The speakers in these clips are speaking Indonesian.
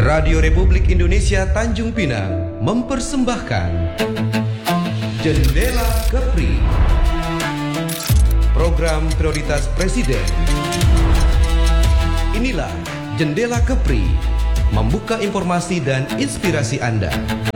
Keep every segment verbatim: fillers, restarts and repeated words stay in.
Radio Republik Indonesia Tanjung Pinang mempersembahkan Jendela Kepri, program prioritas Presiden. Inilah Jendela Kepri, membuka informasi dan inspirasi Anda.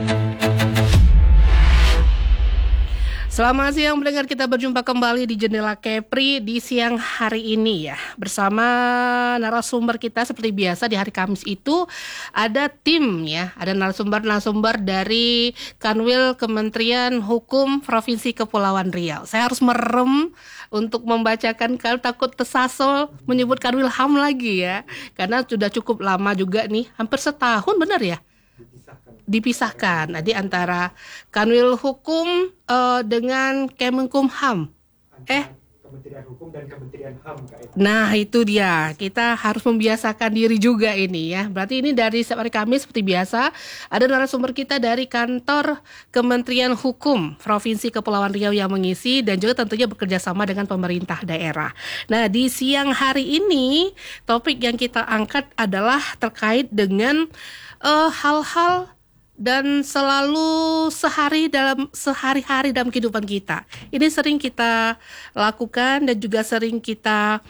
Selamat siang pendengar, kita berjumpa kembali di Jendela Kepri di siang hari ini ya. Bersama narasumber kita seperti biasa di hari Kamis itu ada tim ya. Ada narasumber-narasumber dari Kanwil Kementerian Hukum Provinsi Kepulauan Riau. Saya harus merem untuk membacakan kalau takut tersasol menyebut Kanwil H A M lagi ya. Karena sudah cukup lama juga nih, hampir setahun benar ya? Dipisahkan. Nah, di antara Kanwil Hukum uh, dengan Kemenkumham. Eh, Kementerian Hukum dan Kementerian H A M. Nah, itu dia. Kita harus membiasakan diri juga ini ya. Berarti ini dari setiap hari Kamis seperti biasa ada narasumber kita dari kantor Kementerian Hukum Provinsi Kepulauan Riau yang mengisi dan juga tentunya bekerja sama dengan pemerintah daerah. Nah, di siang hari ini topik yang kita angkat adalah terkait dengan uh, hal-hal dan selalu sehari dalam sehari-hari dalam kehidupan kita. Ini sering kita lakukan dan juga sering kita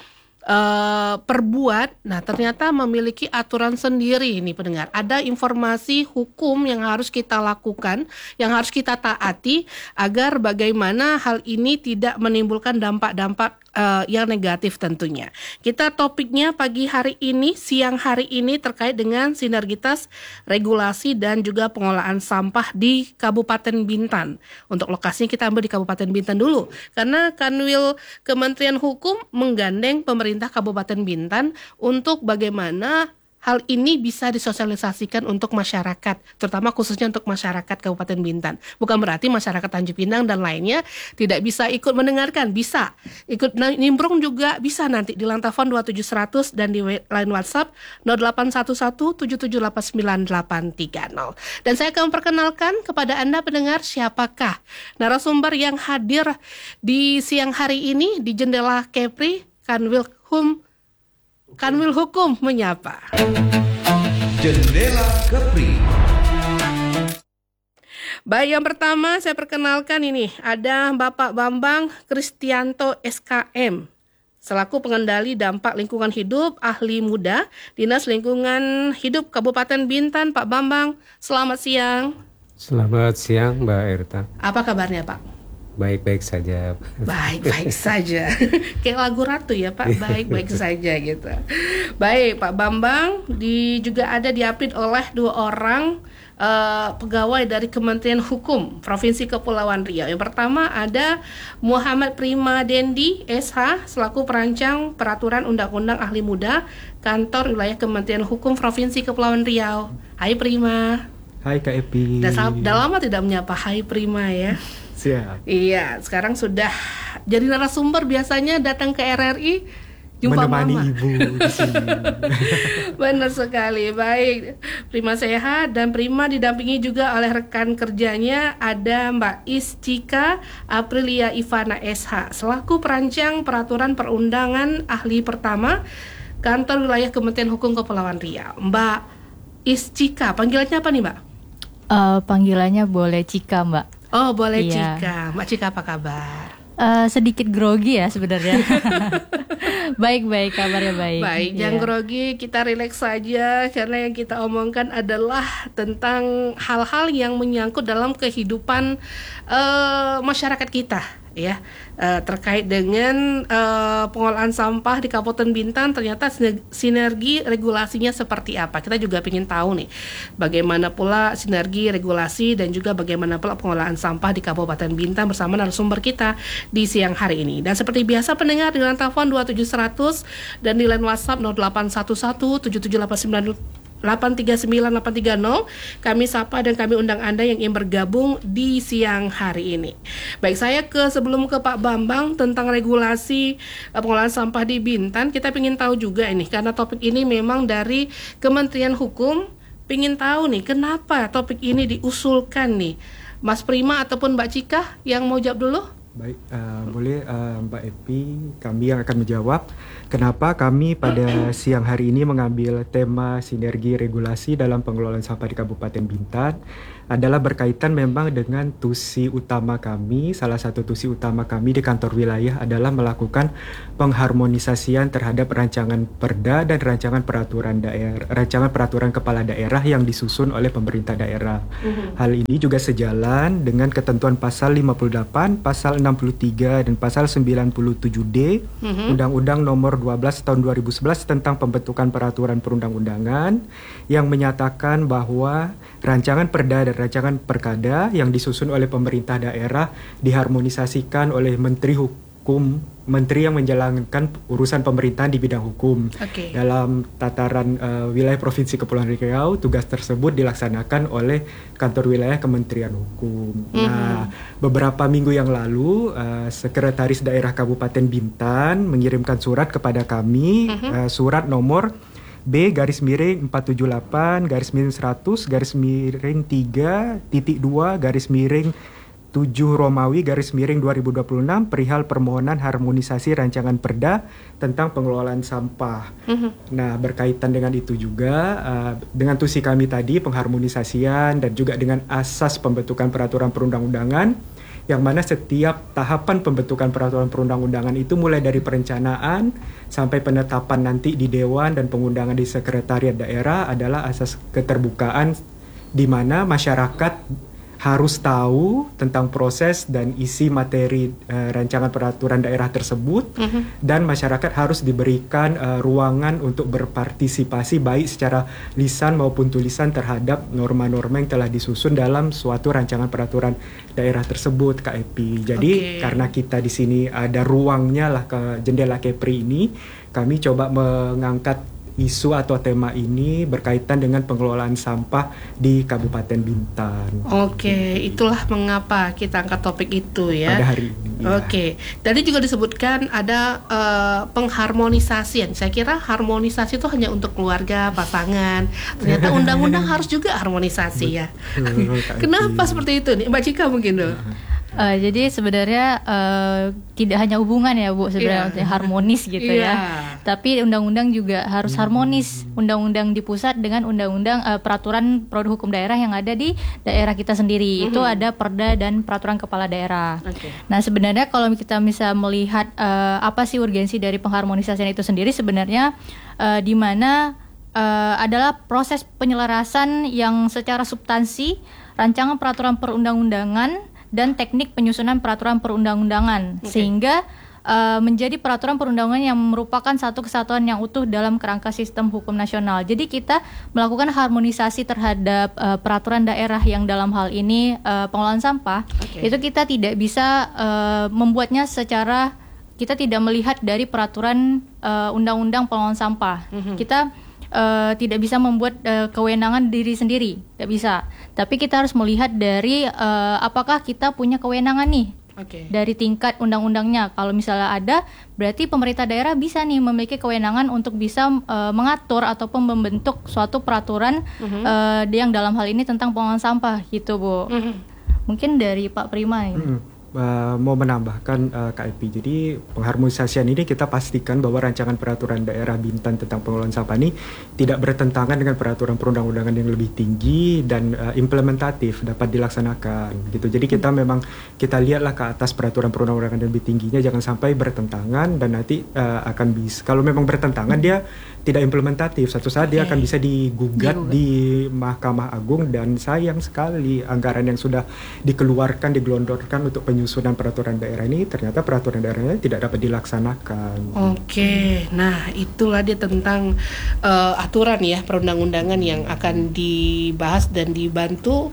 uh, perbuat. Nah, ternyata memiliki aturan sendiri ini pendengar. Ada informasi hukum yang harus kita lakukan, yang harus kita taati agar bagaimana hal ini tidak menimbulkan dampak-dampak Uh, yang negatif tentunya. Kita topiknya pagi hari ini, siang hari ini terkait dengan sinergitas regulasi dan juga pengolahan sampah di Kabupaten Bintan. Untuk lokasinya kita ambil di Kabupaten Bintan dulu, karena Kanwil Kementerian Hukum menggandeng pemerintah Kabupaten Bintan untuk bagaimana hal ini bisa disosialisasikan untuk masyarakat, terutama khususnya untuk masyarakat Kabupaten Bintan. Bukan berarti masyarakat Tanjung Pinang dan lainnya tidak bisa ikut mendengarkan, bisa. Ikut nimbrung juga bisa nanti di Lantafon dua tujuh seratus dan di line WhatsApp nol delapan satu satu tujuh tujuh delapan sembilan delapan tiga nol. Dan saya akan memperkenalkan kepada Anda pendengar siapakah narasumber yang hadir di siang hari ini di Jendela Kepri Kanwil Hukum Kanwil Hukum menyapa. Jendela Kepri. Baik, yang pertama saya perkenalkan ini ada Bapak Bambang Kristianto S K M selaku pengendali dampak lingkungan hidup, ahli muda, Dinas Lingkungan Hidup Kabupaten Bintan. Pak Bambang, selamat siang. Selamat siang Mbak Erta. Apa kabarnya Pak? Baik-baik saja. Baik-baik saja. Kayak lagu Ratu ya Pak, baik-baik saja gitu. Baik, Pak Bambang di juga ada diapit oleh dua orang uh, pegawai dari Kementerian Hukum Provinsi Kepulauan Riau. Yang pertama ada Muhammad Prima Dendi S H selaku perancang peraturan undang-undang ahli muda Kantor Wilayah Kementerian Hukum Provinsi Kepulauan Riau. Hai Prima. Hai Kak Epi. Udah, udah lama tidak menyapa Hai Prima ya. Siap. Iya, sekarang sudah jadi narasumber, biasanya datang ke R R I jumpa menemani mama. ibu di sini. Benar sekali. Baik, Prima sehat dan Prima didampingi juga oleh rekan kerjanya ada Mbak Iscika Aprilia Ivana S H selaku perancang peraturan perundangan ahli pertama Kantor Wilayah Kementerian Hukum Kepulauan Riau. Mbak Iscika, panggilannya apa nih Mbak? Uh, panggilannya boleh Cika Mbak. Oh boleh iya. Cika. Mbak Cika apa kabar? Uh, sedikit grogi ya sebenarnya. Baik-baik, kabarnya baik. Baik, jangan iya. grogi, kita rileks saja karena yang kita omongkan adalah tentang hal-hal yang menyangkut dalam kehidupan uh, masyarakat kita ya, uh, terkait dengan uh, pengolahan sampah di Kabupaten Bintan. Ternyata sinergi regulasinya seperti apa, kita juga ingin tahu nih bagaimana pula sinergi regulasi dan juga bagaimana pula pengolahan sampah di Kabupaten Bintan bersama narasumber kita di siang hari ini. Dan seperti biasa pendengar di line telepon dua tujuh seratus dan di line WhatsApp nol delapan satu satu tujuh tujuh delapan sembilan delapan tiga sembilan delapan tiga nol. Kami sapa dan kami undang Anda yang ingin bergabung di siang hari ini. Baik, saya ke sebelum ke Pak Bambang tentang regulasi uh, pengolahan sampah di Bintan. Kita ingin tahu juga ini, karena topik ini memang dari Kementerian Hukum. Ingin tahu nih kenapa topik ini diusulkan nih. Mas Prima ataupun Mbak Cika yang mau jawab dulu? Baik, uh, boleh uh, Mbak Epi, kami yang akan menjawab kenapa kami pada siang hari ini mengambil tema sinergi regulasi dalam pengelolaan sampah di Kabupaten Bintan adalah berkaitan memang dengan tusi utama kami. Salah satu tusi utama kami di kantor wilayah adalah melakukan pengharmonisasian terhadap rancangan perda dan rancangan peraturan daerah, rancangan peraturan kepala daerah yang disusun oleh pemerintah daerah. Uh-huh. Hal ini juga sejalan dengan ketentuan pasal lima puluh delapan, pasal enam puluh tiga dan pasal sembilan puluh tujuh D uh-huh. Undang-Undang Nomor dua belas Tahun dua ribu sebelas tentang pembentukan peraturan perundang-undangan yang menyatakan bahwa rancangan perda dan rancangan perkada yang disusun oleh pemerintah daerah diharmonisasikan oleh Menteri Hukum, Menteri yang menjalankan urusan pemerintahan di bidang hukum. Okay. Dalam tataran uh, wilayah Provinsi Kepulauan Riau, tugas tersebut dilaksanakan oleh kantor wilayah Kementerian Hukum. Mm-hmm. Nah, beberapa minggu yang lalu, uh, Sekretaris Daerah Kabupaten Bintan mengirimkan surat kepada kami, mm-hmm. uh, surat nomor B garis miring empat tujuh delapan garis miring seratus garis miring tiga titik dua garis miring tujuh Romawi garis miring dua ribu dua puluh enam perihal permohonan harmonisasi rancangan perda tentang pengelolaan sampah. Mm-hmm. Nah, berkaitan dengan itu juga uh, dengan tusi kami tadi pengharmonisasian dan juga dengan asas pembentukan peraturan perundang-undangan yang mana setiap tahapan pembentukan peraturan perundang-undangan itu mulai dari perencanaan sampai penetapan nanti di Dewan dan pengundangan di Sekretariat Daerah adalah asas keterbukaan di mana masyarakat harus tahu tentang proses dan isi materi uh, rancangan peraturan daerah tersebut, uh-huh. dan masyarakat harus diberikan uh, ruangan untuk berpartisipasi baik secara lisan maupun tulisan terhadap norma-norma yang telah disusun dalam suatu rancangan peraturan daerah tersebut, Kak Epi. Jadi okay. karena kita di sini ada ruangnya lah ke jendela Kepri ini, kami coba mengangkat isu atau tema ini berkaitan dengan pengelolaan sampah di Kabupaten Bintan. Oke, itulah mengapa kita angkat topik itu ya. Pada hari ini. Ya. Oke, tadi juga disebutkan ada uh, pengharmonisasian. Saya kira harmonisasi itu hanya untuk keluarga, pasangan. Ternyata undang-undang harus juga harmonisasi ya. Betul, kenapa seperti itu nih, Mbak Cika mungkin dong? Uh, jadi sebenarnya uh, tidak hanya hubungan ya Bu sebenarnya yeah. harmonis gitu yeah. ya. Tapi undang-undang juga harus harmonis. Undang-undang di pusat dengan undang-undang uh, peraturan produk hukum daerah yang ada di daerah kita sendiri. Mm-hmm. Itu ada perda dan peraturan kepala daerah. Okay. Nah, sebenarnya kalau kita bisa melihat uh, apa sih urgensi dari pengharmonisasian itu sendiri, sebenarnya uh, di mana uh, adalah proses penyelarasan yang secara substansi rancangan peraturan perundang-undangan dan teknik penyusunan peraturan perundang-undangan, okay. sehingga uh, menjadi peraturan perundang-undangan yang merupakan satu kesatuan yang utuh dalam kerangka sistem hukum nasional. Jadi kita melakukan harmonisasi terhadap uh, peraturan daerah yang dalam hal ini uh, pengelolaan sampah, okay. itu kita tidak bisa uh, membuatnya secara, kita tidak melihat dari peraturan uh, undang-undang pengelolaan sampah. Mm-hmm. Kita Uh, tidak bisa membuat uh, kewenangan diri sendiri, tidak bisa. Tapi kita harus melihat dari uh, apakah kita punya kewenangan nih, okay. dari tingkat undang-undangnya. Kalau misalnya ada, berarti pemerintah daerah bisa nih memiliki kewenangan untuk bisa uh, mengatur ataupun membentuk suatu peraturan uh-huh. uh, yang dalam hal ini tentang pengelolaan sampah, gitu Bu. Uh-huh. Mungkin dari Pak Prima ini. Uh-huh. Uh, mau menambahkan uh, K I P. Jadi pengharmonisasian ini kita pastikan bahwa rancangan peraturan daerah Bintan tentang pengelolaan sampah ini tidak bertentangan dengan peraturan perundang-undangan yang lebih tinggi dan uh, implementatif dapat dilaksanakan gitu. Jadi kita memang kita lihatlah ke atas peraturan perundang-undangan yang lebih tingginya, jangan sampai bertentangan dan nanti uh, akan bisa, kalau memang bertentangan dia tidak implementatif, suatu saat okay. dia akan bisa digugat, digugat di Mahkamah Agung, dan sayang sekali anggaran yang sudah dikeluarkan digelondorkan untuk penyusunan peraturan daerah ini ternyata peraturan daerahnya tidak dapat dilaksanakan. Oke, nah itulah dia tentang uh, aturan ya perundang-undangan yang akan dibahas dan dibantu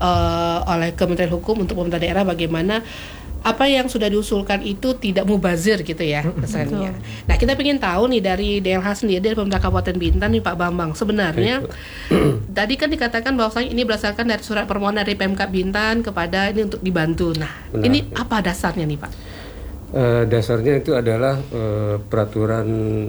uh, oleh Kementerian Hukum untuk pemerintah daerah bagaimana apa yang sudah diusulkan itu tidak mubazir gitu ya kesannya. Nah, kita ingin tahu nih dari D L H sendiri, dari pemerintah Kabupaten Bintan nih Pak Bambang, sebenarnya tadi kan dikatakan bahwasanya ini berdasarkan dari surat permohonan dari Pemkab Bintan kepada ini untuk dibantu. Nah, benar. Ini apa dasarnya nih Pak? Uh, dasarnya itu adalah uh, peraturan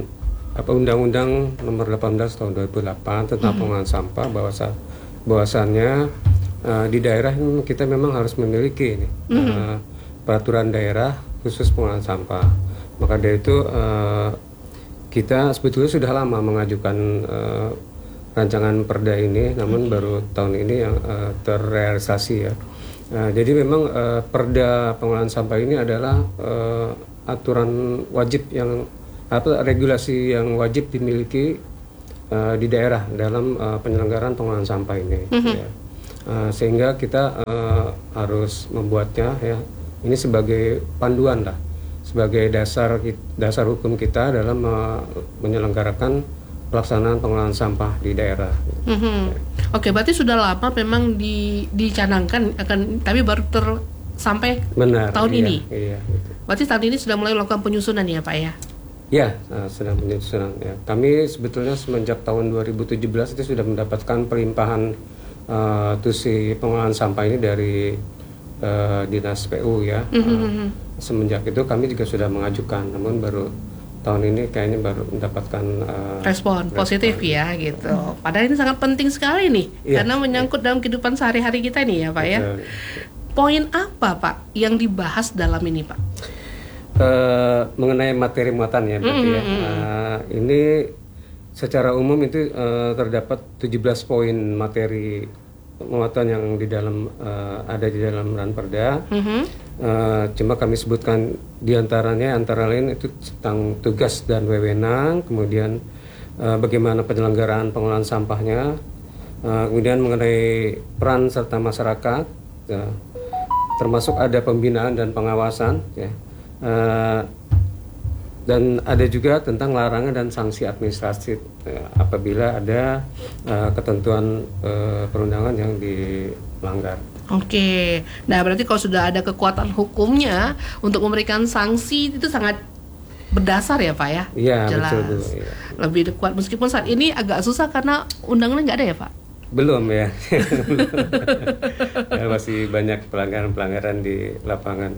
apa Undang-Undang Nomor delapan belas Tahun dua ribu delapan tentang hmm. pengelolaan sampah, bahwasa bahwasannya uh, di daerah kita memang harus memiliki ini. Hmm. Uh, peraturan daerah khusus pengolahan sampah. Maka dari itu uh, kita sebetulnya sudah lama mengajukan uh, rancangan perda ini, namun baru tahun ini yang uh, terrealisasi ya. Uh, jadi memang uh, perda pengolahan sampah ini adalah uh, aturan wajib yang apa regulasi yang wajib dimiliki uh, di daerah dalam uh, penyelenggaraan pengolahan sampah ini. Mm-hmm. Ya. Uh, sehingga kita uh, harus membuatnya ya ini sebagai panduan lah, sebagai dasar dasar hukum kita dalam uh, menyelenggarakan pelaksanaan pengolahan sampah di daerah. Mm-hmm. Ya. Oke, berarti sudah lama memang di, dicanangkan akan, tapi baru ter sampai Benar, tahun iya, ini. Iya, gitu. Berarti tahun ini sudah mulai melakukan penyusunan ya Pak ya? Ya, uh, sedang penyusunan. Ya. Kami sebetulnya semenjak tahun dua ribu tujuh belas itu sudah mendapatkan pelimpahan uh, tusi pengolahan sampah ini dari uh, dinas P U ya. Mm-hmm. Uh, semenjak itu kami juga sudah mengajukan, namun baru tahun ini kayaknya baru mendapatkan uh, respon, respon positif ya gitu. Padahal ini sangat penting sekali nih, ya, karena menyangkut ya. dalam kehidupan sehari-hari kita nih ya Pak. Betul. Ya. Poin apa Pak yang dibahas dalam ini Pak? Uh, mengenai materi muatan ya berarti mm-hmm. ya. Uh, ini secara umum itu uh, terdapat tujuh belas poin materi muatan yang di dalam uh, ada di dalam Ranperda. Mm-hmm. Uh, cuma kami sebutkan diantaranya antara lain itu tentang tugas dan wewenang, kemudian uh, bagaimana penyelenggaraan pengolahan sampahnya, uh, kemudian mengenai peran serta masyarakat, ya, termasuk ada pembinaan dan pengawasan, ya, uh, dan ada juga tentang larangan dan sanksi administratif uh, apabila ada uh, ketentuan uh, perundangan yang dilanggar. Oke, nah berarti kalau sudah ada kekuatan hukumnya untuk memberikan sanksi itu sangat berdasar ya Pak ya? Iya, jelas. betul, betul ya. Lebih kuat meskipun saat ini agak susah karena undang-undang nggak ada ya Pak? Belum ya. Ya, masih banyak pelanggaran-pelanggaran di lapangan.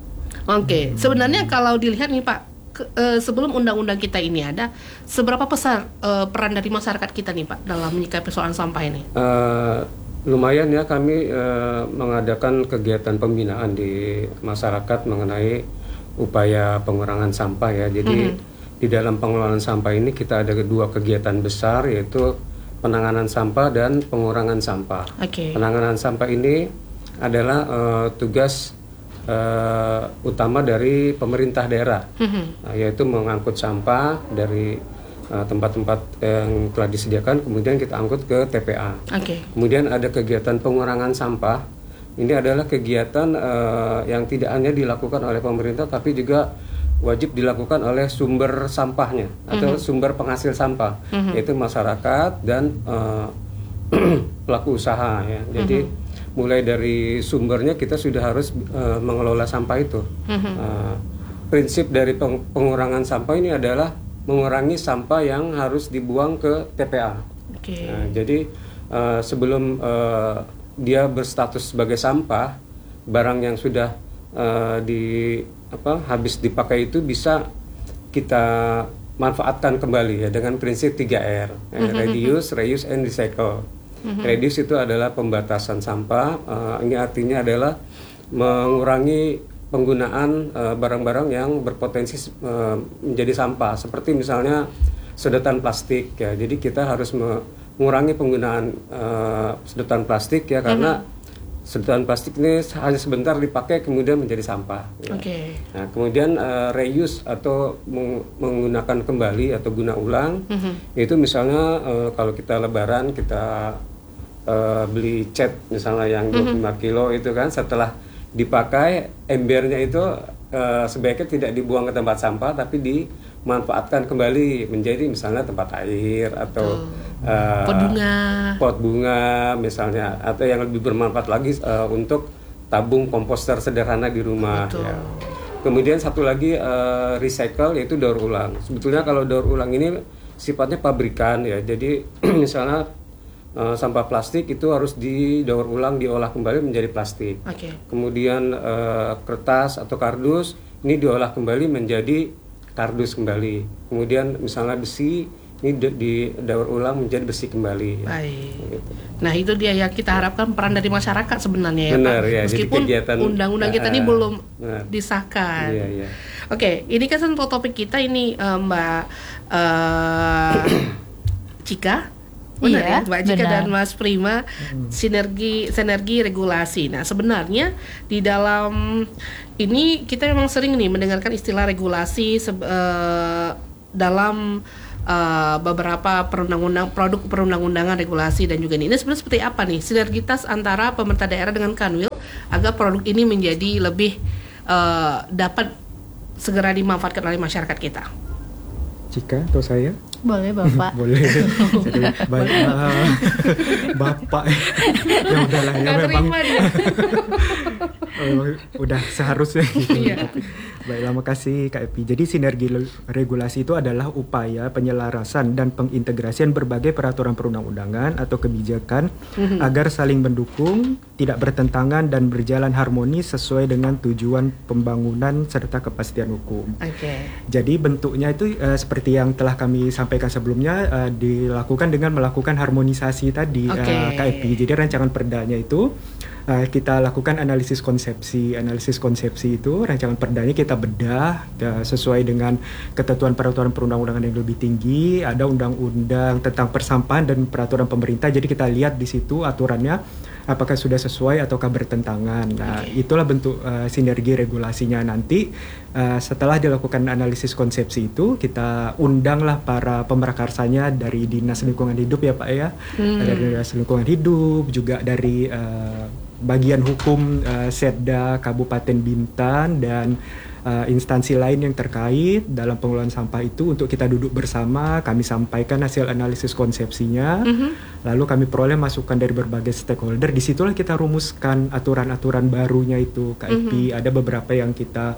Oke, sebenarnya kalau dilihat nih Pak, ke, uh, sebelum undang-undang kita ini ada, seberapa besar uh, peran dari masyarakat kita nih Pak dalam menyikapi persoalan sampah ini? Uh, Lumayan ya, kami eh, mengadakan kegiatan pembinaan di masyarakat mengenai upaya pengurangan sampah ya. Jadi mm-hmm. di dalam pengelolaan sampah ini kita ada dua kegiatan besar, yaitu penanganan sampah dan pengurangan sampah. Okay. Penanganan sampah ini adalah eh, tugas eh, utama dari pemerintah daerah, mm-hmm. nah, yaitu mengangkut sampah dari tempat-tempat yang telah disediakan, kemudian kita angkut ke T P A. Okay. Kemudian ada kegiatan pengurangan sampah. Ini adalah kegiatan uh, yang tidak hanya dilakukan oleh pemerintah, tapi juga wajib dilakukan oleh sumber sampahnya atau mm-hmm. sumber penghasil sampah, mm-hmm. yaitu masyarakat dan uh, pelaku usaha. Ya. Jadi mm-hmm. mulai dari sumbernya kita sudah harus uh, mengelola sampah itu. Mm-hmm. Uh, prinsip dari peng- pengurangan sampah ini adalah mengurangi sampah yang harus dibuang ke T P A. Okay. Nah, jadi uh, sebelum uh, dia berstatus sebagai sampah, barang yang sudah uh, di apa habis dipakai itu bisa kita manfaatkan kembali ya dengan prinsip tiga R, mm-hmm. reduce, reuse, and recycle. Mm-hmm. Reduce itu adalah pembatasan sampah. Uh, ini artinya adalah mengurangi penggunaan uh, barang-barang yang berpotensi uh, menjadi sampah, seperti misalnya sedotan plastik ya. Jadi kita harus mengurangi penggunaan uh, sedotan plastik ya, karena mm-hmm. sedotan plastik ini hanya sebentar dipakai kemudian menjadi sampah. Ya. Okay. Nah, kemudian uh, reuse atau meng- menggunakan kembali atau guna ulang, mm-hmm. itu misalnya uh, kalau kita lebaran kita uh, beli cat misalnya yang dua puluh lima mm-hmm. kilo itu kan, setelah dipakai embernya itu uh, sebaiknya tidak dibuang ke tempat sampah, tapi dimanfaatkan kembali menjadi misalnya tempat air atau uh, pot bunga, pot bunga misalnya, atau yang lebih bermanfaat lagi uh, untuk tabung komposter sederhana di rumah. Ya. Kemudian satu lagi uh, recycle, yaitu daur ulang. Sebetulnya kalau daur ulang ini sifatnya pabrikan ya, jadi misalnya Uh, sampah plastik itu harus didaur ulang, diolah kembali menjadi plastik. Okay. Kemudian uh, kertas atau kardus ini diolah kembali menjadi kardus kembali. Kemudian misalnya besi ini di, di daur ulang menjadi besi kembali. Baik. Gitu. Nah itu dia yang kita harapkan peran dari masyarakat sebenarnya ya Benar, Pak. ya, Meskipun kegiatan, undang-undang kita uh, ini belum benar. disahkan. Iya, iya. Oke, ini kan untuk topik kita ini uh, Mbak uh, Cika. Benar Iya, ya, Mbak Cika benar. dan Mas Prima, sinergi sinergi regulasi. Nah, sebenarnya di dalam ini kita memang sering nih mendengarkan istilah regulasi se- uh, dalam uh, beberapa perundang-undang produk perundang-undangan regulasi dan juga ini. Ini sebenarnya seperti apa nih sinergitas antara pemerintah daerah dengan Kanwil agar produk ini menjadi lebih uh, dapat segera dimanfaatkan oleh masyarakat kita. Cika atau saya? Boleh Bapak. Boleh. Jadi baik, uh, Bapak ya udahlah ya Nggak memang terima dia. memang udah seharusnya gitu. Iya. Baiklah, makasih Kak Epi. Jadi sinergi le- regulasi itu adalah upaya penyelarasan dan pengintegrasian berbagai peraturan perundang-undangan atau kebijakan Mhm. agar saling mendukung, tidak bertentangan dan berjalan harmonis sesuai dengan tujuan pembangunan serta kepastian hukum. Oke. Jadi bentuknya itu uh, seperti yang telah kami sampaikan sebelumnya, uh, dilakukan dengan melakukan harmonisasi tadi, Oke. uh, K I P. Jadi rancangan perdanya itu uh, kita lakukan analisis konsepsi. Analisis konsepsi itu rancangan perdanya kita bedah uh, sesuai dengan ketentuan peraturan perundang-undangan yang lebih tinggi. Ada undang-undang tentang persampahan dan peraturan pemerintah. Jadi kita lihat di situ aturannya apakah sudah sesuai ataukah bertentangan. Nah, Oke. itulah bentuk uh, sinergi regulasinya nanti. Uh, setelah dilakukan analisis konsepsi itu, kita undanglah para pemerakarsanya dari Dinas Lingkungan Hidup ya Pak ya, Hmm. dari Dinas Lingkungan Hidup, juga dari uh, bagian hukum uh, Setda Kabupaten Bintan dan uh, instansi lain yang terkait dalam pengelolaan sampah itu untuk kita duduk bersama, kami sampaikan hasil analisis konsepsinya, Mhm. lalu kami peroleh masukan dari berbagai stakeholder. Disitulah kita rumuskan aturan-aturan barunya itu K I P. Mhm. Ada beberapa yang kita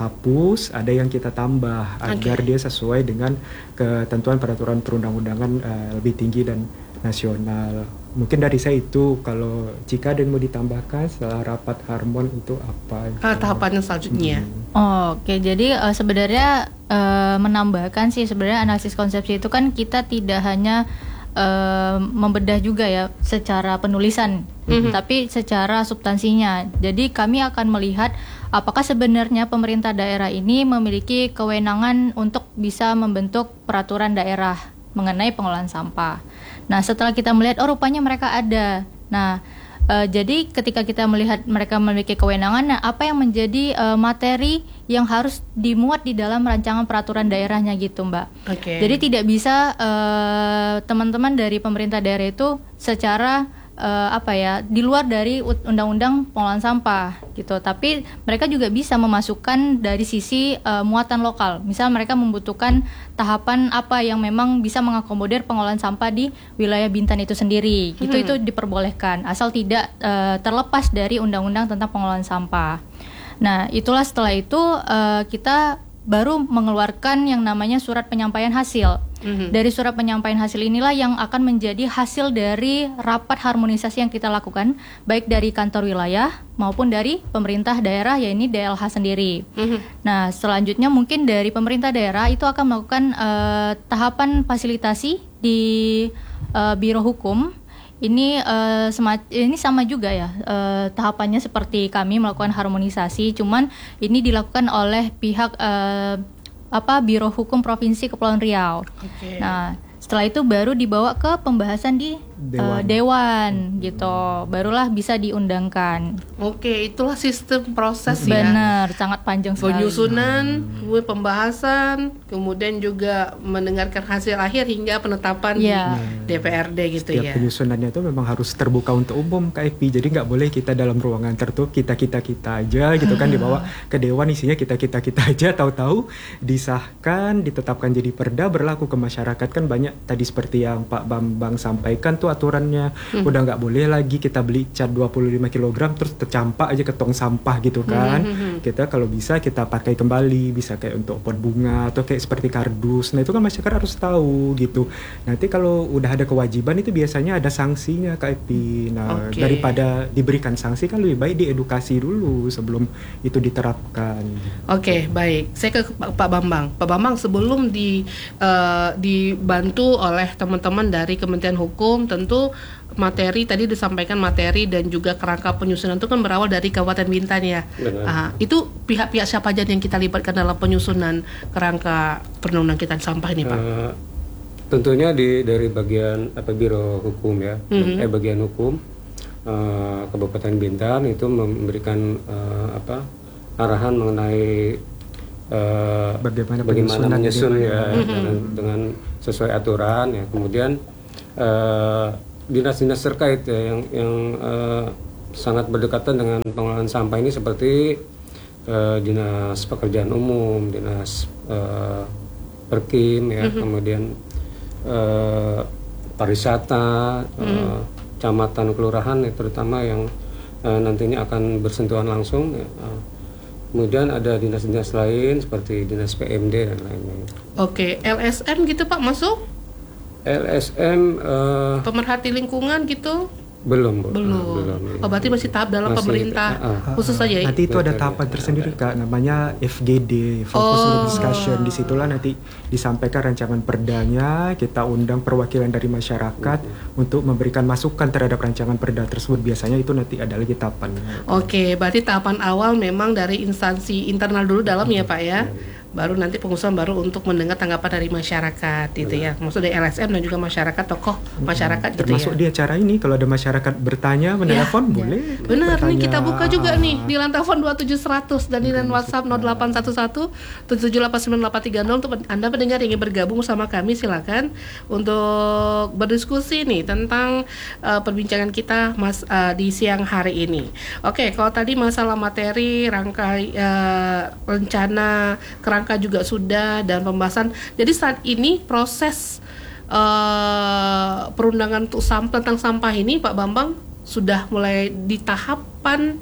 hapus, ada yang kita tambah agar dia sesuai dengan ketentuan peraturan perundang-undangan uh, lebih tinggi dan nasional. Mungkin dari saya itu. Kalau Cika ada yang mau ditambahkan setelah rapat harmon itu apa? Ah, tahapannya selanjutnya. Hmm. Oh, Oke, jadi uh, sebenarnya uh, menambahkan sih sebenarnya analisis konsepsi itu kan kita tidak hanya uh, membedah juga ya secara penulisan, Mhm. tapi secara substansinya. Jadi kami akan melihat apakah sebenarnya pemerintah daerah ini memiliki kewenangan untuk bisa membentuk peraturan daerah mengenai pengelolaan sampah. Nah, setelah kita melihat oh rupanya mereka ada. Nah, Uh, jadi ketika kita melihat mereka memiliki kewenangan, nah apa yang menjadi uh, materi yang harus dimuat di dalam rancangan peraturan daerahnya gitu, Mbak. Oke. Jadi tidak bisa uh, teman-teman dari pemerintah daerah itu secara uh, apa ya di luar dari undang-undang pengelolaan sampah gitu. Tapi mereka juga bisa memasukkan dari sisi uh, muatan lokal. Misal mereka membutuhkan tahapan apa yang memang bisa mengakomodir pengelolaan sampah di wilayah Bintan itu sendiri. Gitu Hmm. itu diperbolehkan asal tidak uh, terlepas dari undang-undang tentang pengelolaan sampah. Nah, itulah setelah itu uh, kita baru mengeluarkan yang namanya surat penyampaian hasil. Mhm. Dari surat penyampaian hasil inilah yang akan menjadi hasil dari rapat harmonisasi yang kita lakukan, baik dari kantor wilayah maupun dari pemerintah daerah, yaitu D L H sendiri. Mhm. Nah, selanjutnya mungkin dari pemerintah daerah itu akan melakukan uh, tahapan fasilitasi di uh, Biro Hukum. Ini uh, sema- ini sama juga ya uh, tahapannya seperti kami melakukan harmonisasi, cuman ini dilakukan oleh pihak uh, apa Biro Hukum Provinsi Kepulauan Riau. Oke. Nah, setelah itu baru dibawa ke pembahasan di uh, Dewan. dewan gitu, barulah bisa diundangkan. Oke, itulah sistem proses ya. Benar, sangat panjang sekali. Penyusunan, kemudian pembahasan, kemudian juga mendengarkan hasil akhir hingga penetapan Ya. di D P R D gitu Setiap ya. penyusunannya itu memang harus terbuka untuk umum K I P. Jadi nggak boleh kita dalam ruangan tertutup kita kita kita aja gitu kan, dibawa ke dewan isinya kita kita kita aja, tahu-tahu disahkan ditetapkan jadi perda berlaku ke masyarakat. Kan banyak tadi seperti yang Pak Bambang sampaikan tuh tuh aturannya. Hmm. Udah nggak boleh lagi kita beli cat dua puluh lima kilogram terus tercampak aja ke tong sampah gitu kan. Hmm, hmm, hmm. Kita kalau bisa kita pakai kembali, bisa kayak untuk pot bunga atau kayak seperti kardus. Nah itu kan masyarakat harus tahu gitu. Nanti kalau udah ada kewajiban itu biasanya ada sanksinya Kak Epi. Nah okay. daripada diberikan sanksi kan lebih baik diedukasi dulu sebelum itu diterapkan. Oke, okay, baik. Saya ke Pak Bambang. Pak Bambang, sebelum di uh, dibantu oleh teman-teman dari Kementerian Hukum, tentu materi tadi disampaikan materi dan juga kerangka penyusunan itu kan berawal dari Kabupaten Bintan ya. Uh, itu pihak-pihak siapa aja yang kita libatkan dalam penyusunan kerangka perundang-undang kita sampah ini, Pak? Uh, tentunya di dari bagian apa Biro Hukum ya, mm-hmm. eh bagian hukum uh, Kabupaten Bintan itu memberikan uh, apa arahan mengenai uh, bagaimana, bagaimana menyusun ya mm-hmm. dengan, dengan sesuai aturan ya. Kemudian uh, dinas-dinas terkait ya, yang yang uh, sangat berdekatan dengan pengelolaan sampah ini seperti uh, dinas pekerjaan umum, dinas uh, perkim ya, mm-hmm. kemudian uh, pariwisata, mm. uh, kecamatan, kelurahan ya, terutama yang uh, nantinya akan bersentuhan langsung. Ya, uh, kemudian ada dinas-dinas lain seperti dinas P M D dan lainnya. Oke, L S M gitu Pak masuk? L S M uh, pemerhati lingkungan gitu? Belum, Bu. Belum. Uh, belum. Oh, berarti masih tahap dalam masih, pemerintah uh, uh, khusus saja ya? Nanti itu ada tahapan tersendiri Kak, namanya F G D, Focus Group oh. Discussion. Disitulah nanti disampaikan rancangan perdanya, kita undang perwakilan dari masyarakat uh, untuk memberikan masukan terhadap rancangan perda tersebut. Biasanya itu nanti ada lagi tahapan. Oke, berarti tahapan awal memang dari instansi internal dulu dalam ya Pak ya? Baru nanti pengusulan baru untuk mendengar tanggapan dari masyarakat gitu ya. Maksud dari L S M dan juga masyarakat, tokoh masyarakat gitu ya. Termasuk di acara ini kalau ada masyarakat bertanya, menelepon ya, boleh. Ya. Benar nih kita buka juga nih di line telepon dua tujuh seratus dan di line WhatsApp nol delapan satu satu tujuh tujuh delapan sembilan delapan tiga nol untuk Anda pendengar yang ingin bergabung sama kami, silakan untuk berdiskusi nih tentang uh, perbincangan kita Mas uh, di siang hari ini. Oke, kalau tadi masalah materi, rangkai uh, rencana kerangka juga sudah dan pembahasan. Jadi saat ini proses uh, perundangan untuk sampah tentang sampah ini Pak Bambang sudah mulai di tahapan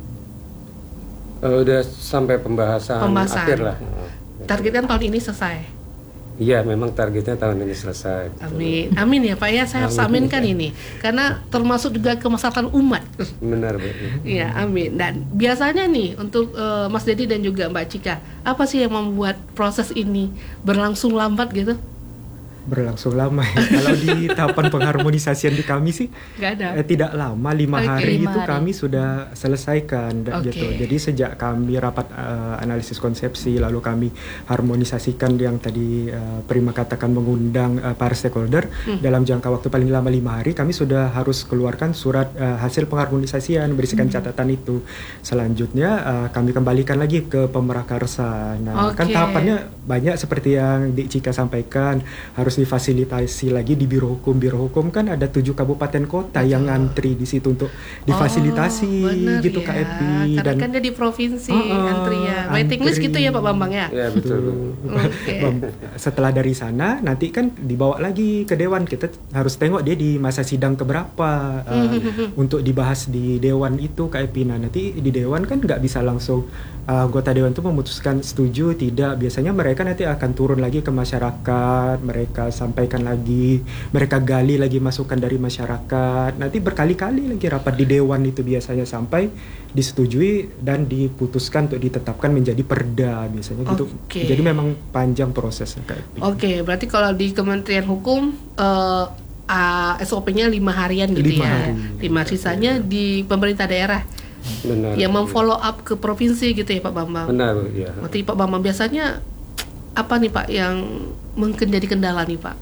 uh, udah sampai pembahasan, pembahasan akhir lah. Targetnya tahun ini selesai. Iya, memang targetnya tahun ini selesai. Amin, amin ya Pak ya. Saya harus aminkan ini, karena termasuk juga kemaslahatan umat. Benar Bu. Iya, amin. Dan biasanya nih untuk uh, Mas Dedi dan juga Mbak Cika, apa sih yang membuat proses ini berlangsung lambat gitu? Berlangsung lama ya. Kalau di tahapan pengharmonisasian di kami sih nggak ada. Eh, tidak lama, lima okay. hari lima itu hari. Kami sudah selesaikan okay. gitu. Jadi sejak kami rapat uh, analisis konsepsi lalu kami harmonisasikan yang tadi uh, Prima katakan mengundang uh, para stakeholder hmm. dalam jangka waktu paling lama lima hari kami sudah harus keluarkan surat uh, hasil pengharmonisasian berisikan hmm. catatan itu. Selanjutnya uh, kami kembalikan lagi ke Pemrakarsa. Nah okay. kan tahapannya banyak seperti yang Dik Cika sampaikan, harus difasilitasi lagi di Biro Hukum. Biro Hukum kan ada tujuh kabupaten kota betul. Yang ngantri di situ untuk difasilitasi oh, gitu ya. Kak Epi. Karena dan kan dia di provinsi uh, uh, antrian. Waiting list gitu ya Pak Bambang ya? Ya betul. Okay. Setelah dari sana nanti kan dibawa lagi ke Dewan. Kita harus tengok dia di masa sidang keberapa uh, untuk dibahas di Dewan itu Kak Epi. Nah nanti di Dewan kan nggak bisa langsung uh, anggota Dewan itu memutuskan setuju tidak. Biasanya mereka nanti akan turun lagi ke masyarakat, mereka sampaikan lagi, mereka gali lagi masukan dari masyarakat. Nanti berkali-kali lagi rapat di Dewan itu biasanya sampai disetujui dan diputuskan untuk ditetapkan menjadi perda biasanya gitu. Okay. Jadi memang panjang prosesnya Kak Epi. Oke, okay, berarti kalau di Kementerian Hukum uh, uh, S O P-nya lima harian gitu lima ya. Hari. Lima sisanya di pemerintah daerah. Benar. Yang memfollow up ke provinsi gitu ya Pak Bambang. Benar, ya. Berarti Pak Bambang biasanya apa nih Pak yang mungkin jadi kendala nih Pak?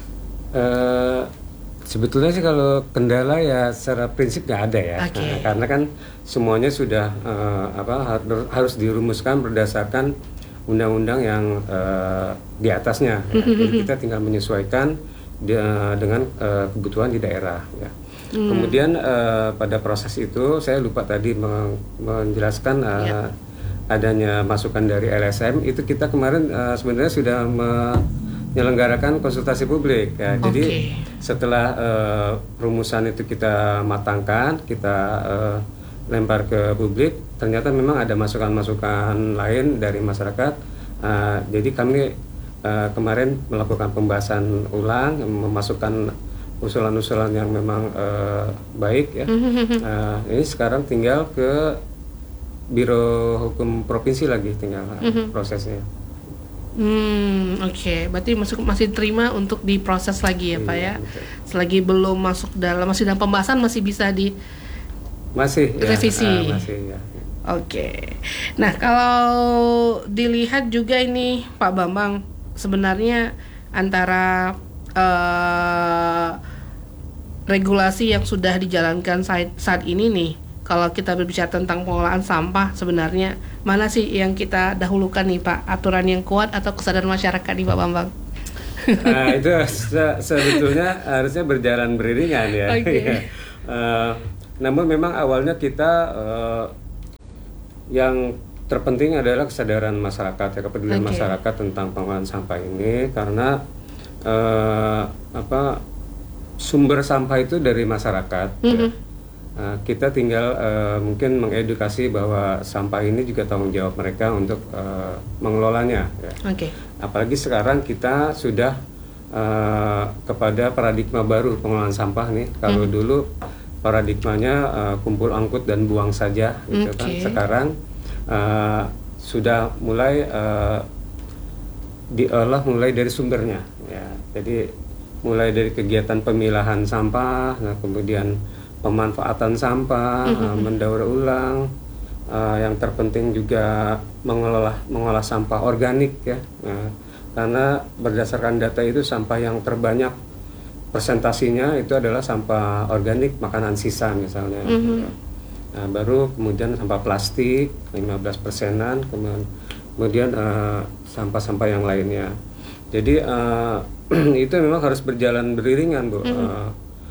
Uh, sebetulnya sih kalau kendala ya secara prinsip nggak ada ya, okay. nah, karena kan semuanya sudah uh, apa harus dirumuskan berdasarkan undang-undang yang uh, di atasnya. Ya. Jadi kita tinggal menyesuaikan di, uh, dengan uh, kebutuhan di daerah. Ya. Hmm. Kemudian uh, pada proses itu saya lupa tadi men- menjelaskan. Uh, yeah. adanya masukan dari L S M itu kita kemarin uh, sebenarnya sudah me- menyelenggarakan konsultasi publik ya. Okay. Jadi setelah uh, rumusan itu kita matangkan, kita uh, lempar ke publik, ternyata memang ada masukan-masukan lain dari masyarakat. Uh, jadi kami uh, kemarin melakukan pembahasan ulang, memasukkan usulan-usulan yang memang uh, baik ya. Uh, ini sekarang tinggal ke Biro Hukum Provinsi lagi tinggal uh, prosesnya. Hmm, oke. Okay. Berarti masuk masih terima untuk diproses lagi ya, iya, Pak ya. Betul. Selagi belum masuk dalam masih dalam pembahasan masih bisa di masih revisi. Ya, uh, masih ya. Oke. Okay. Nah, kalau dilihat juga ini Pak Bambang, sebenarnya antara uh, regulasi yang sudah dijalankan saat, saat ini nih, kalau kita berbicara tentang pengelolaan sampah, sebenarnya mana sih yang kita dahulukan nih Pak? Aturan yang kuat atau kesadaran masyarakat nih Pak Bambang? Nah, itu se- sebetulnya harusnya berjalan beriringan ya. Okay. uh, namun memang awalnya kita uh, yang terpenting adalah kesadaran masyarakat ya, kepedulian okay. masyarakat tentang pengelolaan sampah ini, karena uh, apa sumber sampah itu dari masyarakat. Mm-hmm. Ya. Uh, kita tinggal uh, mungkin mengedukasi bahwa sampah ini juga tanggung jawab mereka untuk uh, mengelolanya. Ya. Okay. Apalagi sekarang kita sudah uh, kepada paradigma baru pengelolaan sampah nih. Kalau hmm. dulu paradigmanya uh, kumpul angkut dan buang saja, gitu okay. kan. Sekarang uh, sudah mulai uh, diolah mulai dari sumbernya. Ya. Jadi mulai dari kegiatan pemilahan sampah, nah, kemudian pemanfaatan sampah, mm-hmm. uh, mendaur ulang, uh, yang terpenting juga mengelola mengolah sampah organik ya, uh, karena berdasarkan data itu sampah yang terbanyak presentasinya itu adalah sampah organik, makanan sisa misalnya. Mm-hmm. Ya. Nah, baru kemudian sampah plastik lima belas persenan, kemudian, kemudian uh, sampah-sampah yang lainnya. Jadi uh, itu memang harus berjalan beriringan, Bu. Mm-hmm. Uh,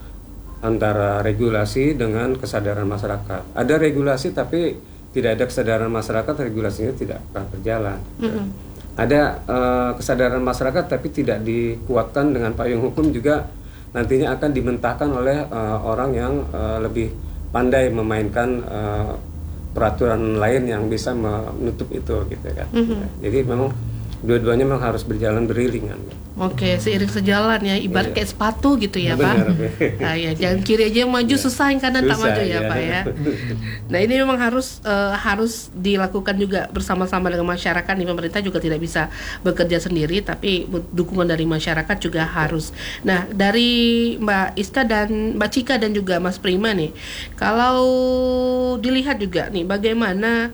antara regulasi dengan kesadaran masyarakat. Ada regulasi tapi tidak ada kesadaran masyarakat, regulasinya tidak akan berjalan. Mm-hmm. Ada uh, kesadaran masyarakat tapi tidak dikuatkan dengan payung hukum, juga nantinya akan dimentahkan oleh uh, orang yang uh, lebih pandai memainkan uh, peraturan lain yang bisa menutup itu, gitu kan. Mm-hmm. Jadi memang dua-duanya memang harus berjalan beriringan. Oke, seiring sejalan ya, ibarat iya. kayak sepatu gitu ya, benar, Pak. Nah, ya, jangan kiri aja yang maju, ya. Susah yang kanan susah, tak maju ya, ya, Pak ya. Nah, ini memang harus uh, harus dilakukan juga bersama-sama dengan masyarakat. Nih, pemerintah juga tidak bisa bekerja sendiri, tapi dukungan dari masyarakat juga harus. Nah, dari Mbak Iska dan Mbak Cika dan juga Mas Prima nih, kalau dilihat juga nih bagaimana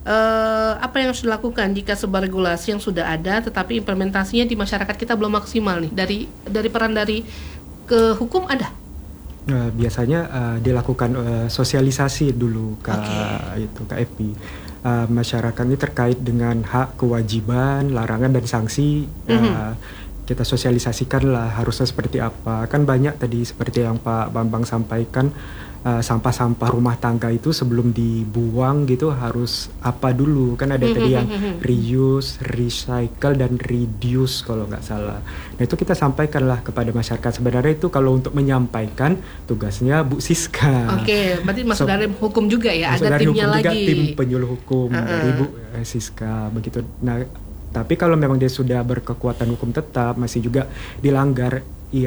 Uh, apa yang harus dilakukan jika sebuah regulasi yang sudah ada tetapi implementasinya di masyarakat kita belum maksimal nih, dari dari peran dari ke hukum ada? Uh, biasanya uh, dilakukan uh, sosialisasi dulu ke okay. itu K F P. Uh, masyarakat ini terkait dengan hak, kewajiban, larangan dan sanksi. Mm-hmm. Uh, kita sosialisasikan lah harusnya seperti apa. Kan banyak tadi seperti yang Pak Bambang sampaikan, uh, sampah-sampah rumah tangga itu sebelum dibuang gitu harus apa dulu. Kan ada mm-hmm. tadi yang reuse, recycle dan reduce kalau nggak salah. Nah itu kita sampaikan lah kepada masyarakat. Sebenarnya itu kalau untuk menyampaikan tugasnya Bu Siska. Oke, okay, berarti masuk so, dari hukum juga ya, ada dari timnya hukum lagi. Juga, tim penyuluh hukum uh-uh. dari Bu Siska begitu. Nah tapi kalau memang dia sudah berkekuatan hukum tetap masih juga dilanggar,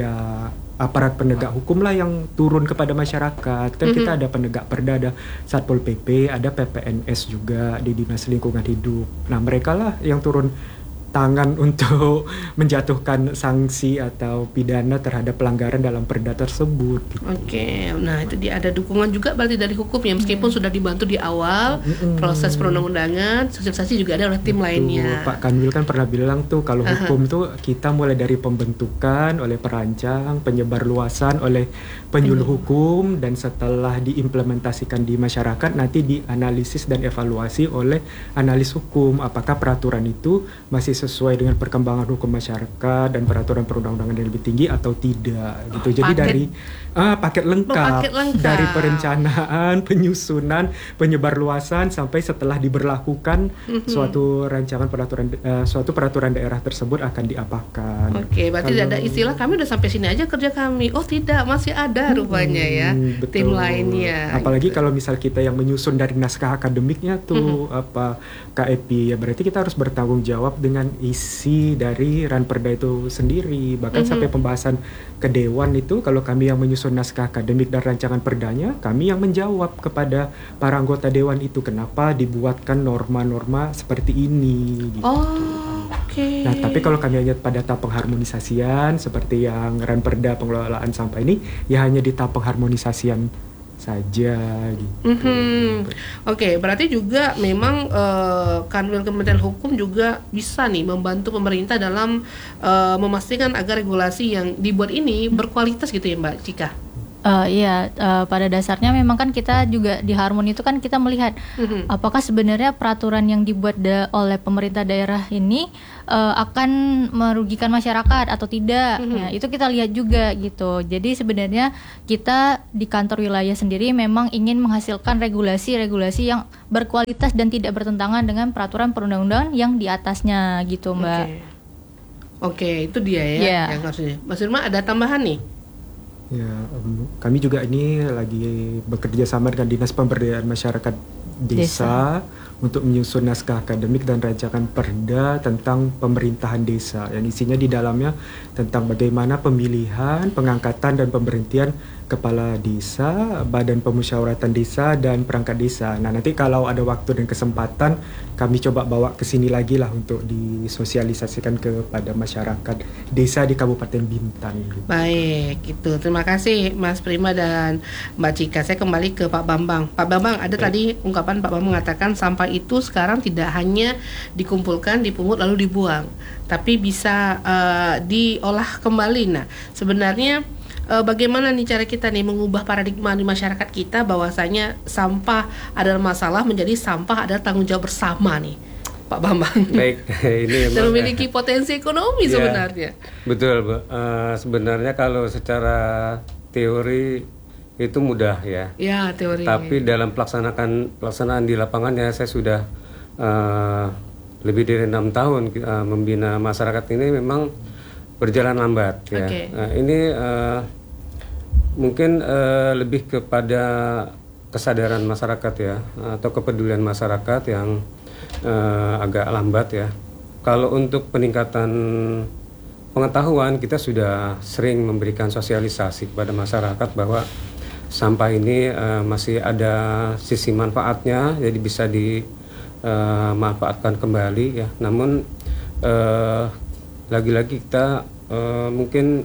ya aparat penegak hukum lah yang turun kepada masyarakat. Kan mm-hmm. kita ada penegak perda, ada Satpol P P, ada P P N S juga di Dinas Lingkungan Hidup. Nah mereka lah yang turun tangan untuk menjatuhkan sanksi atau pidana terhadap pelanggaran dalam perda tersebut. Gitu. Oke, nah itu dia ada dukungan juga berarti dari hukum ya, meskipun hmm. sudah dibantu di awal hmm. proses perundang-undangan, sosialisasi juga ada oleh tim Betul. lainnya. Pak Kanwil kan pernah bilang tuh kalau uh-huh. hukum tuh kita mulai dari pembentukan oleh perancang, penyebar luasan oleh penyuluh hmm. hukum, dan setelah diimplementasikan di masyarakat nanti dianalisis dan evaluasi oleh analis hukum apakah peraturan itu masih sesuai dengan perkembangan hukum masyarakat dan peraturan perundang-undangan yang lebih tinggi atau tidak gitu. Jadi paket. dari ah, paket lengkap, paket lengkap dari perencanaan, penyusunan, penyebarluasan sampai setelah diberlakukan mm-hmm. suatu rancangan peraturan uh, suatu peraturan daerah tersebut akan diapakan. Oke, berarti tidak ada istilah kami udah sampai sini aja kerja kami. Oh tidak, masih ada rupanya ya hmm, betul. Tim lainnya. Apalagi gitu. kalau misal kita yang menyusun dari naskah akademiknya tuh mm-hmm. apa K E P ya, berarti kita harus bertanggung jawab dengan isi dari ranperda itu sendiri. Bahkan mm-hmm. sampai pembahasan ke dewan itu, kalau kami yang menyusun naskah akademik dan rancangan perdanya, kami yang menjawab kepada para anggota dewan itu kenapa dibuatkan norma-norma seperti ini gitu. Oh, oke. Okay. Nah, tapi kalau kami hanya pada tahap pengharmonisasian seperti yang ranperda pengelolaan sampah ini, ya hanya di tahap pengharmonisasian saja gitu. Mm-hmm. Oke, okay, berarti juga memang uh, Kanwil Kementerian Hukum juga bisa nih membantu pemerintah dalam uh, memastikan agar regulasi yang dibuat ini berkualitas gitu ya Mbak Cika. Uh, iya, uh, pada dasarnya memang kan kita juga di Harmoni itu kan kita melihat mm-hmm. apakah sebenarnya peraturan yang dibuat da- oleh pemerintah daerah ini uh, akan merugikan masyarakat atau tidak. Mm-hmm. Ya, itu kita lihat juga gitu. Jadi sebenarnya kita di kantor wilayah sendiri memang ingin menghasilkan regulasi-regulasi yang berkualitas dan tidak bertentangan dengan peraturan perundang-undangan yang di atasnya gitu, Mbak. Oke, okay. okay, itu dia ya yeah. yang harusnya. Mas Irma ada tambahan nih? Ya, um, kami juga ini lagi bekerja sama dengan Dinas Pemberdayaan Masyarakat Desa, Desa untuk menyusun naskah akademik dan rancangan perda tentang pemerintahan desa yang isinya di dalamnya tentang bagaimana pemilihan, pengangkatan dan pemberhentian kepala desa, badan pemusyawaratan desa dan perangkat desa. Nah, nanti kalau ada waktu dan kesempatan kami coba bawa ke sini lagi lah untuk disosialisasikan kepada masyarakat desa di Kabupaten Bintan. Gitu. Baik, itu. Terima kasih Mas Prima dan Mbak Cika. Saya kembali ke Pak Bambang. Pak Bambang, ada Baik. tadi ungkapan Pak Bambang mengatakan sampah itu sekarang tidak hanya dikumpulkan, dipungut lalu dibuang, tapi bisa uh, diolah kembali. Nah, sebenarnya uh, bagaimana nih cara kita nih mengubah paradigma di masyarakat kita bahwasanya sampah adalah masalah menjadi sampah adalah tanggung jawab bersama nih, Pak Bambang. Baik, ini dan memiliki potensi ekonomi ya, sebenarnya. Betul, Bu. Uh, sebenarnya kalau secara teori itu mudah ya. Ya, teori. Tapi dalam pelaksanakan pelaksanaan di lapangannya saya sudah uh, lebih dari enam tahun uh, membina masyarakat ini memang berjalan lambat ya. Okay. Uh, ini uh, mungkin uh, lebih kepada kesadaran masyarakat ya, atau kepedulian masyarakat yang uh, agak lambat ya. Kalau untuk peningkatan pengetahuan, kita sudah sering memberikan sosialisasi kepada masyarakat bahwa sampah ini uh, masih ada sisi manfaatnya, jadi bisa dimanfaatkan uh, kembali ya. Namun uh, lagi-lagi kita uh, mungkin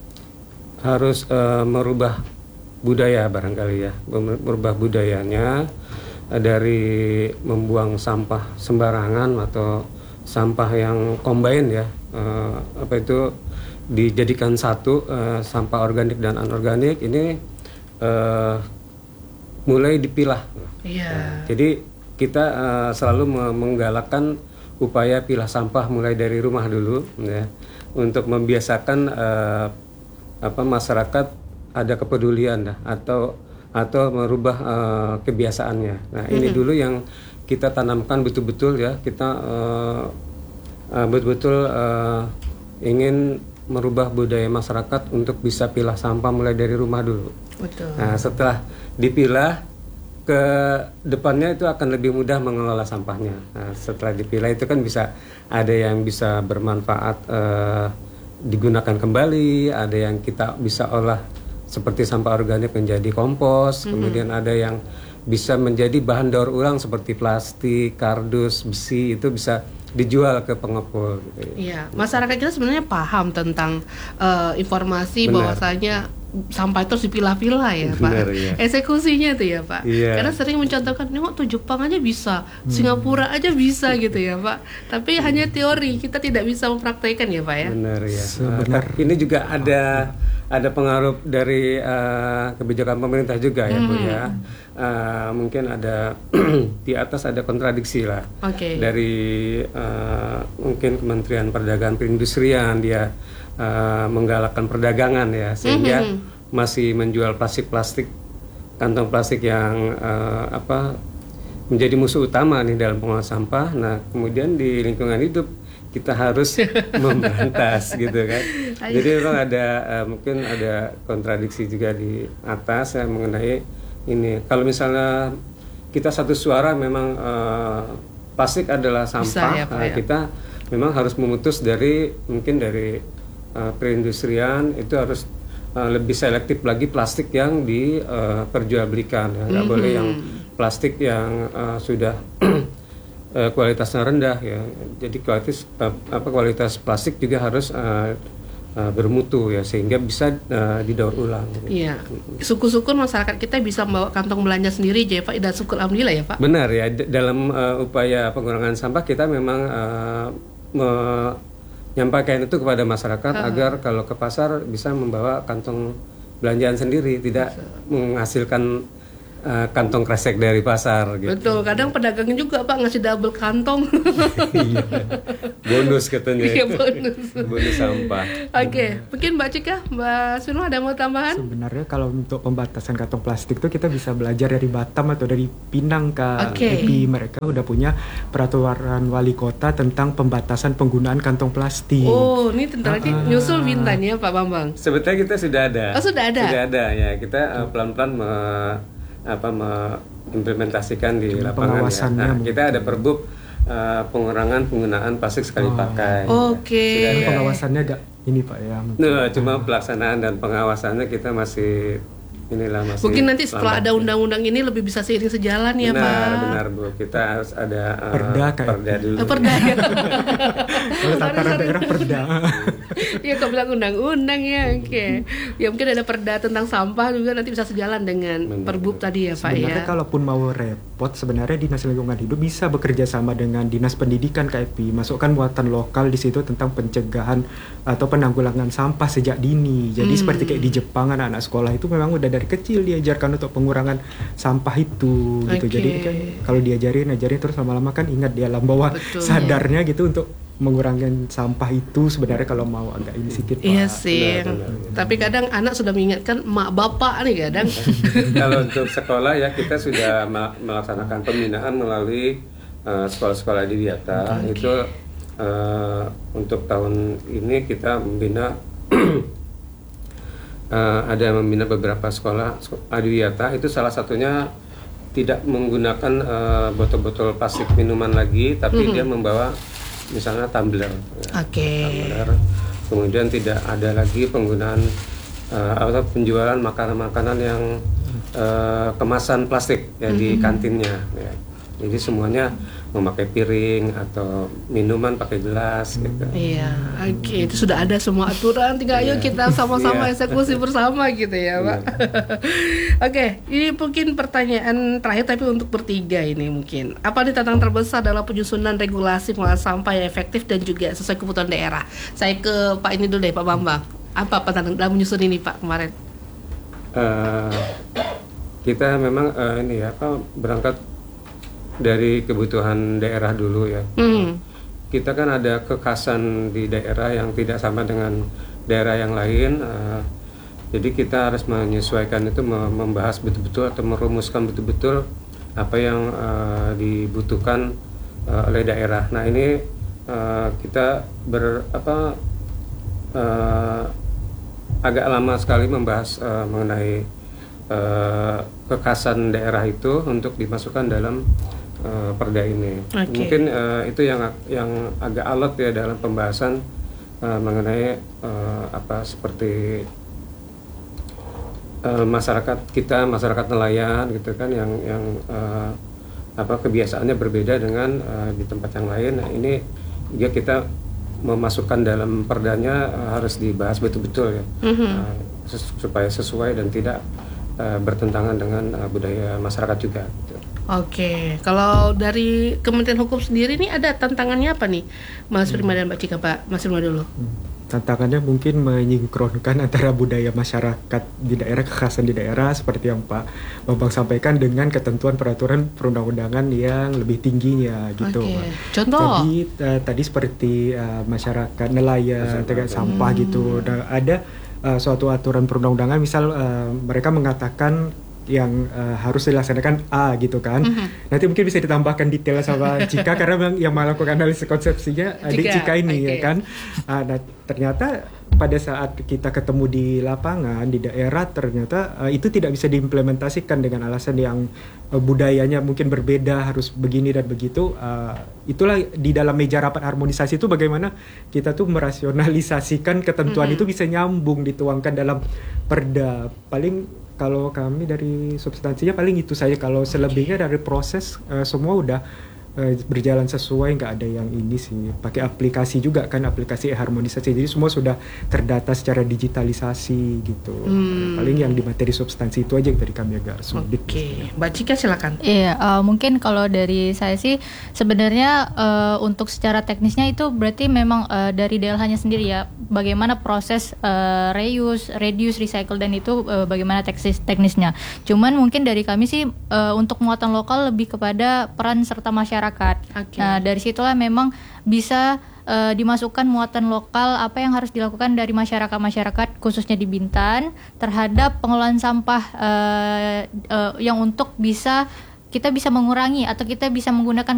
harus uh, merubah budaya barangkali ya, merubah budayanya uh, dari membuang sampah sembarangan atau sampah yang combine ya, uh, apa itu dijadikan satu, uh, sampah organik dan anorganik ini Uh, mulai dipilah. Yeah. Nah, jadi kita uh, selalu menggalakkan upaya pilah sampah mulai dari rumah dulu, ya, untuk membiasakan uh, apa masyarakat ada kepedulian, dah, atau atau merubah uh, kebiasaannya. Nah, mm-hmm. ini dulu yang kita tanamkan betul-betul ya. Kita uh, uh, betul-betul uh, ingin merubah budaya masyarakat untuk bisa pilah sampah mulai dari rumah dulu. Betul. Nah, setelah dipilah, ke depannya itu akan lebih mudah mengelola sampahnya. Nah, setelah dipilah itu kan bisa ada yang bisa bermanfaat eh, digunakan kembali, ada yang kita bisa olah seperti sampah organik menjadi kompos, mm-hmm. kemudian ada yang bisa menjadi bahan daur ulang seperti plastik, kardus, besi, itu bisa dijual ke pengepul. Gitu. Iya, masyarakat kita sebenarnya paham tentang uh, informasi Benar. bahwasanya sampah itu harus dipilah-pilah ya, Benar, Pak. Ya. Eksekusinya tuh ya, Pak. Ya. Karena sering mencontohkan, nengok tuh Jepang aja bisa, hmm. Singapura aja bisa gitu ya, Pak. Tapi hmm. hanya teori, kita tidak bisa mempraktikkan ya, Pak ya. Benar ya. Benar. Uh, ini juga ada ada pengaruh dari uh, kebijakan pemerintah juga ya, hmm. Bu ya. Uh, uh, mungkin ada di atas ada kontradiksi lah. Okay. Dari uh, mungkin Kementerian Perdagangan Perindustrian dia uh, menggalakkan perdagangan ya, sehingga mm-hmm. masih menjual plastik-plastik, kantong plastik yang uh, apa menjadi musuh utama nih dalam pengelolaan sampah. Nah, kemudian di lingkungan hidup kita harus memberantas gitu kan. Jadi memang ada uh, mungkin ada kontradiksi juga di atas ya mengenai ini. Kalau misalnya kita satu suara memang uh, plastik adalah sampah, ya, Pak, uh, ya. kita memang harus memutus dari mungkin dari uh, perindustrian itu harus uh, lebih selektif lagi plastik yang diperjualbelikan uh, ya. Nggak mm-hmm. boleh yang plastik yang uh, sudah Uh, kualitasnya rendah ya, jadi kualitas uh, apa kualitas plastik juga harus uh, uh, bermutu ya, sehingga bisa uh, didaur ulang. Iya, syukur-syukur masyarakat kita bisa membawa kantong belanja sendiri, ya Pak, dan syukur alhamdulillah ya Pak. Benar ya, D- dalam uh, upaya pengurangan sampah kita memang uh, menyampaikan itu kepada masyarakat uh-huh. agar kalau ke pasar bisa membawa kantong belanjaan sendiri, tidak bisa menghasilkan Uh, kantong kresek dari pasar gitu. Betul, kadang pedagangnya juga Pak ngasih double kantong. Iya. Bonus katanya. Iya, bonus. Bonus sampah. Oke, okay. Mungkin Mbak Cika, Mbak Sunu ada mau tambahan? Sebenarnya kalau untuk pembatasan kantong plastik itu kita bisa belajar dari Batam atau dari Pinang Kak. Okay. Tapi mereka udah punya peraturan wali kota tentang pembatasan penggunaan kantong plastik. Oh, ini tentu lagi uh, nyusul Bintan ya Pak Bambang. Sebetulnya kita sudah ada. Oh, sudah ada. Sudah ada ya. Kita uh, pelan-pelan me- apa mengimplementasikan di lapangan ya. Nah, kita ada perbub uh, pengurangan penggunaan plastik sekali oh. pakai. Oke. Okay. Pengawasannya agak ini Pak ya. Nah, cuma pelaksanaan dan pengawasannya kita masih inilah masih. Mungkin nanti setelah lambat. Ada undang-undang ini lebih bisa seiring sejalan ya benar, Pak. Benar, benar Bu. Kita harus ada uh, perda kayak perda dulu. Oh, perda ya. Kalau tataran daerah perda. Iya, kau bilang undang-undang ya, oke. Okay. Ya mungkin ada perda tentang sampah juga nanti bisa sejalan dengan benar, perbub benar. Tadi ya Pak sebenarnya ya. Kalaupun mau repot, sebenarnya Dinas Lingkungan Hidup bisa bekerja sama dengan Dinas Pendidikan K P I, masukkan muatan lokal di situ tentang pencegahan atau penanggulangan sampah sejak dini. Jadi hmm. seperti kayak di Jepang anak-anak sekolah itu memang udah dari kecil diajarkan untuk pengurangan sampah itu gitu. Okay. Jadi kan kalau diajarin ajarin terus lama-lama kan ingat di alam bawah betul, sadarnya ya. Gitu untuk mengurangi sampah itu sebenarnya kalau mau agak ini sedikit Pak. Iya sih. Benar, benar, benar. Tapi kadang anak sudah mengingatkan mak bapak nih kadang. Kalau untuk sekolah ya kita sudah melaksanakan pembinaan melalui uh, sekolah-sekolah di Wiata. Okay. Itu uh, untuk tahun ini kita membina uh, ada membina beberapa sekolah adiwiyata. Itu salah satunya tidak menggunakan uh, botol-botol plastik minuman lagi, tapi mm-hmm. dia membawa misalnya tumbler, Oke. Okay. tumbler. Kemudian tidak ada lagi penggunaan uh, atau penjualan makanan-makanan yang uh, kemasan plastik ya mm-hmm. di kantinnya. Ya. Jadi semuanya memakai piring atau minuman pakai gelas gitu. Iya, oke okay. Itu sudah ada semua aturan. Tinggal ayo kita sama-sama eksekusi bersama gitu ya, Pak. Oke, okay. Ini mungkin pertanyaan terakhir tapi untuk bertiga ini mungkin. Apa nih tantangan terbesar dalam penyusunan regulasi pengelolaan sampah yang efektif dan juga sesuai kebutuhan daerah? Saya ke Pak ini dulu deh, Pak Bambang. Apa tantangan dalam menyusun ini, Pak, kemarin? Uh, kita memang uh, ini ya, apa berangkat dari kebutuhan daerah dulu ya. Mm. Kita kan ada kekhasan di daerah yang tidak sama dengan daerah yang lain. Uh, jadi kita harus menyesuaikan itu, membahas betul-betul atau merumuskan betul-betul apa yang uh, dibutuhkan uh, oleh daerah. Nah ini uh, kita ber apa uh, agak lama sekali membahas uh, mengenai uh, kekhasan daerah itu untuk dimasukkan dalam Uh, perda ini. Okay. Mungkin uh, itu yang yang agak alot ya dalam pembahasan uh, mengenai uh, apa seperti uh, masyarakat kita, masyarakat nelayan gitu kan yang yang uh, apa kebiasaannya berbeda dengan uh, di tempat yang lain. Nah, ini juga kita memasukkan dalam perdanya uh, harus dibahas betul-betul ya. Mm-hmm. Uh, ses- supaya sesuai dan tidak uh, bertentangan dengan uh, budaya masyarakat juga gitu. Oke, kalau dari Kementerian Hukum sendiri nih ada tantangannya apa nih, Mas Prima dan Mbak Cika, Pak? Mas Prima dulu. Hmm. tantangannya mungkin menyinkronkan antara budaya masyarakat di daerah, kekhasan di daerah seperti yang Pak Bambang sampaikan dengan ketentuan peraturan perundang-undangan yang lebih tingginya gitu. Okay. Contoh? Tadi uh, tadi seperti uh, masyarakat nelayan, tegak sampah hmm. gitu. Dan ada uh, suatu aturan perundang-undangan, misal uh, mereka mengatakan yang uh, harus dilaksanakan A gitu kan. Mm-hmm. Nanti mungkin bisa ditambahkan detail sama Cika karena memang yang melakukan analisis konsepsinya adik Cika ini okay. ya kan. Uh, nah ternyata pada saat kita ketemu di lapangan di daerah ternyata uh, itu tidak bisa diimplementasikan dengan alasan yang uh, budayanya mungkin berbeda, harus begini dan begitu. Uh, itulah di dalam meja rapat harmonisasi itu bagaimana kita tuh merasionalisasikan ketentuan mm-hmm. itu bisa nyambung dituangkan dalam perda. Paling kalau kami dari substansinya paling itu saja. Kalau selebihnya dari proses uh, semua udah uh, berjalan sesuai, nggak ada yang ini sih. Pakai aplikasi juga kan, aplikasi harmonisasi. Jadi semua sudah terdata secara digitalisasi gitu. Hmm. Paling yang di materi substansi itu aja yang tadi kami agak sulit. Oke, okay. Mbak Cika silakan. Iya, uh, mungkin kalau dari saya sih sebenarnya uh, untuk secara teknisnya itu berarti memang uh, dari D L H-nya sendiri ya. Bagaimana proses uh, reuse, reduce, recycle dan itu uh, bagaimana teknis teknisnya. Cuman mungkin dari kami sih uh, untuk muatan lokal lebih kepada peran serta masyarakat. Okay. Nah dari situlah memang bisa uh, dimasukkan muatan lokal apa yang harus dilakukan dari masyarakat-masyarakat khususnya di Bintan terhadap pengelolaan sampah uh, uh, yang untuk bisa kita bisa mengurangi atau kita bisa menggunakan